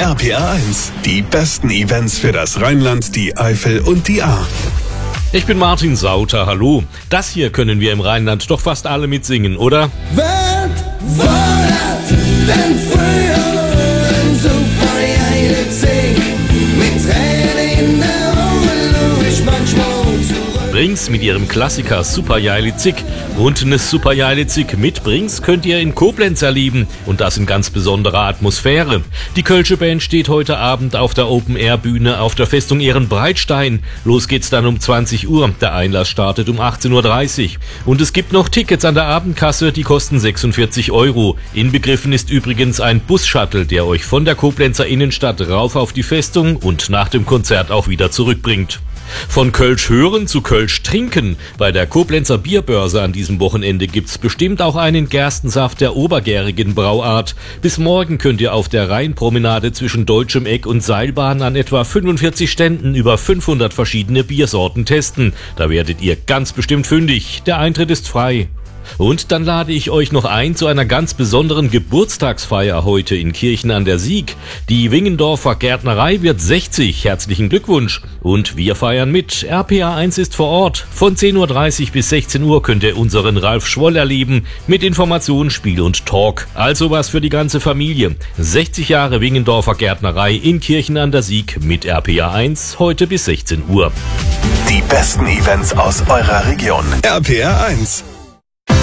RPR 1, die besten Events für das Rheinland, die Eifel und die Ahr. Ich bin Martin Sauter, hallo. Das hier können wir im Rheinland doch fast alle mitsingen, oder? Wat war das denn früher? Ein super geiles Ding. Mit Tränen in der Augen lauf ich manchmal zurück. Brings mit ihrem Klassiker Super Jaili Zick und eine Super Jaili Zick mit Brings könnt ihr in Koblenz erleben und das in ganz besonderer Atmosphäre. Die Kölsche Band steht heute Abend auf der Open-Air-Bühne auf der Festung Ehrenbreitstein. Los geht's dann um 20 Uhr. Der Einlass startet um 18.30 Uhr. Und es gibt noch Tickets an der Abendkasse, die kosten 46 €. Inbegriffen ist übrigens ein Bus-Shuttle, der euch von der Koblenzer Innenstadt rauf auf die Festung und nach dem Konzert auch wieder zurückbringt. Von Kölsch hören zu Kölsch trinken. Bei der Koblenzer Bierbörse an diesem Wochenende gibt's bestimmt auch einen Gerstensaft der obergärigen Brauart. Bis morgen könnt ihr auf der Rheinpromenade zwischen Deutschem Eck und Seilbahn an etwa 45 Ständen über 500 verschiedene Biersorten testen. Da werdet ihr ganz bestimmt fündig. Der Eintritt ist frei. Und dann lade ich euch noch ein zu einer ganz besonderen Geburtstagsfeier heute in Kirchen an der Sieg. Die Wingendorfer Gärtnerei wird 60. Herzlichen Glückwunsch. Und wir feiern mit. RPR 1 ist vor Ort. Von 10.30 Uhr bis 16 Uhr könnt ihr unseren Ralf Schwoll erleben. Mit Information, Spiel und Talk. Also was für die ganze Familie. 60 Jahre Wingendorfer Gärtnerei in Kirchen an der Sieg mit RPR 1. Heute bis 16 Uhr. Die besten Events aus eurer Region. RPR 1.